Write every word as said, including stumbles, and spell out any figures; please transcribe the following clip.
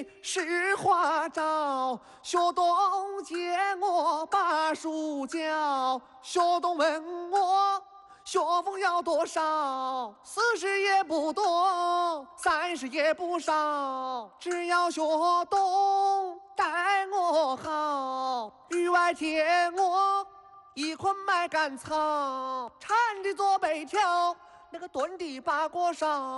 是花招。学东见我把书教，学东问我学风要多少？四十也不多，三十也不少，只要学东待我好。雨外天我一捆麦秆草，缠的左背条，那个炖的八锅烧。